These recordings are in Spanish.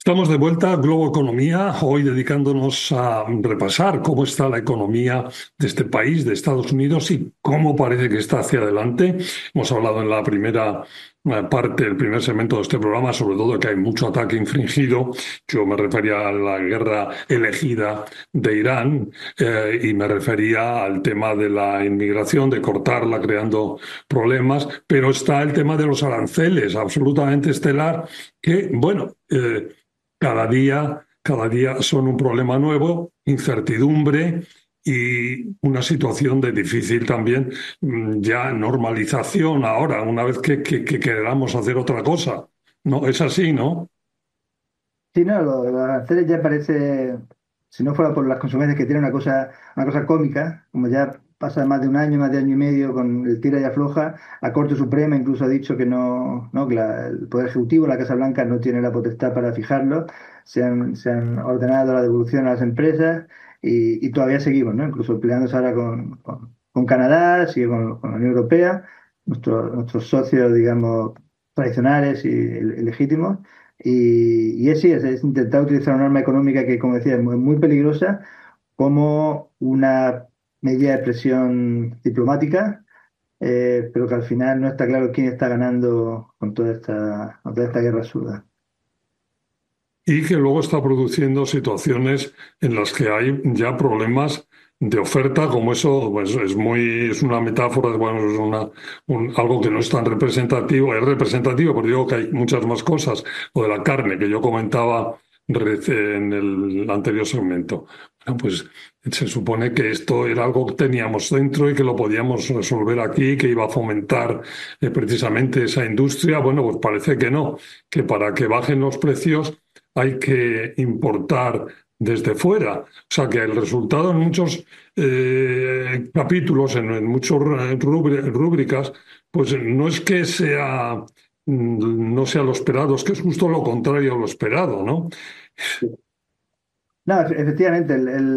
Estamos de vuelta a Globo Economía, hoy dedicándonos a repasar cómo está la economía de este país, de Estados Unidos, y cómo parece que está hacia adelante. Hemos hablado en la primera parte, el primer segmento de este programa, sobre todo que hay mucho ataque infringido. Yo me refería a la guerra elegida de Irán y me refería al tema de la inmigración, de cortarla creando problemas, pero está el tema de los aranceles, absolutamente estelar, que, bueno, cada día son un problema nuevo, incertidumbre y una situación de difícil también ya normalización ahora, una vez que queramos hacer otra cosa. No, es así, ¿no? Sí, no, lo de los aranceles ya parece, si no fuera por las consecuencias que tiene una cosa cómica, como ya pasa más de un año, más de año y medio con el tira y afloja, la Corte Suprema incluso ha dicho que no, que el Poder Ejecutivo, la Casa Blanca, no tiene la potestad para fijarlo, se han ordenado la devolución a las empresas y todavía seguimos, ¿no? Incluso peleándose ahora con Canadá, sigue con la Unión Europea, nuestros socios, digamos, tradicionales y legítimos. Y es intentar utilizar una norma económica que, como decía, es muy peligrosa como una medida de presión diplomática, pero que al final no está claro quién está ganando con toda esta guerra absurda. Y que luego está produciendo situaciones en las que hay ya problemas de oferta, como eso pues es una metáfora, bueno, es algo que no es tan representativo, es representativo, pero digo que hay muchas más cosas, lo de la carne que yo comentaba en el anterior segmento. Bueno, pues se supone que esto era algo que teníamos dentro y que lo podíamos resolver aquí, que iba a fomentar precisamente esa industria. Bueno, pues parece que no, que para que bajen los precios hay que importar desde fuera. O sea que el resultado en muchos capítulos, en muchas rúbricas, pues no es que sea, no sea lo esperado, es que es justo lo contrario a lo esperado, ¿no? No, efectivamente,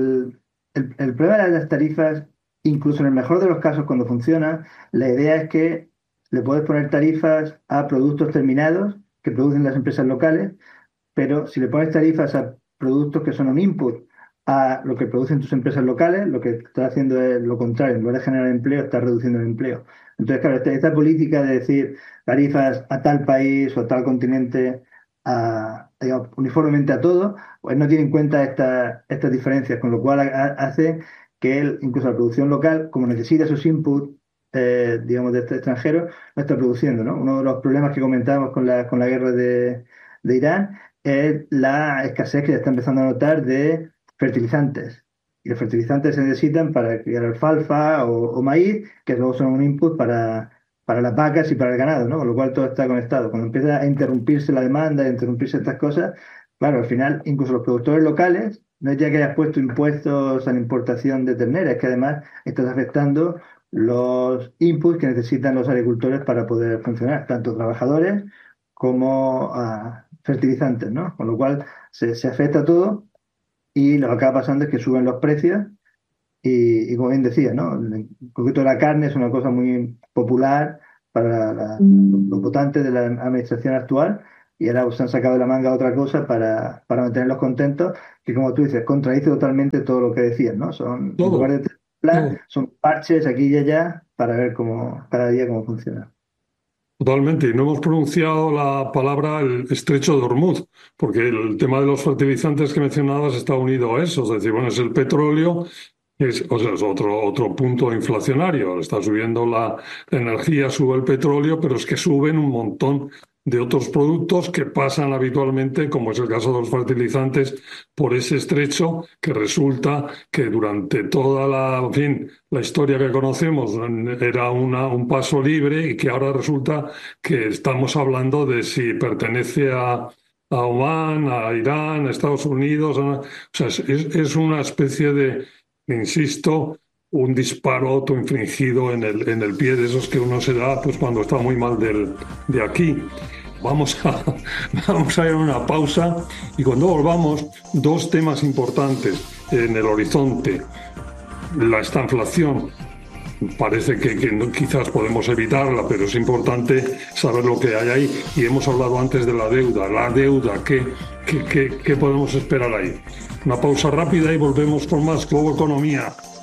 el problema de las tarifas, incluso en el mejor de los casos cuando funciona, la idea es que le puedes poner tarifas a productos terminados que producen las empresas locales, pero si le pones tarifas a productos que son un input a lo que producen tus empresas locales, lo que estás haciendo es lo contrario. En lugar de generar empleo, estás reduciendo el empleo. Entonces, claro, esta política de decir tarifas a tal país o a tal continente, digamos, uniformemente a todo, pues no tiene en cuenta estas diferencias, con lo cual hace que incluso la producción local, como necesita esos inputs, digamos, de este extranjero, no está produciendo, ¿no? Uno de los problemas que comentábamos con la guerra de Irán es la escasez que ya está empezando a notar de fertilizantes. Y los fertilizantes se necesitan para criar alfalfa o maíz, que luego son un input para las vacas y para el ganado, ¿no? Con lo cual todo está conectado. Cuando empieza a interrumpirse la demanda, a interrumpirse estas cosas, claro, al final incluso los productores locales, no es ya que hayas puesto impuestos a la importación de ternera, es que además estás afectando los inputs que necesitan los agricultores para poder funcionar, tanto trabajadores como fertilizantes, ¿no? Con lo cual se afecta todo y lo que acaba pasando es que suben los precios y como bien decía, ¿no? En concreto la carne es una cosa muy popular para los votantes de la administración actual y ahora se han sacado de la manga otra cosa para mantenerlos contentos, que como tú dices, contradice totalmente todo lo que decías, ¿no? En lugar Todo, de tener un plan, todo. son parches aquí y allá para ver cada día cómo funciona. Totalmente, y no hemos pronunciado la palabra el estrecho de Hormuz, porque el tema de los fertilizantes que mencionabas está unido a eso, es decir, bueno, es el petróleo, o sea, es otro punto inflacionario, está subiendo la energía, sube el petróleo, pero es que suben un montón de otros productos que pasan habitualmente, como es el caso de los fertilizantes, por ese estrecho que resulta que durante toda en fin, la historia que conocemos era un paso libre y que ahora resulta que estamos hablando de si pertenece a Oman, a Irán, a Estados Unidos, o sea, es una especie de, insisto, un disparo autoinfligido en el pie de esos que uno se da pues cuando está muy mal de aquí. Vamos a, vamos a ir a una pausa y cuando volvamos, dos temas importantes en el horizonte. La estanflación parece que quizás podemos evitarla, pero es importante saber lo que hay ahí. Y hemos hablado antes de la deuda. La deuda, ¿qué podemos esperar ahí? Una pausa rápida y volvemos con más Globo Economía.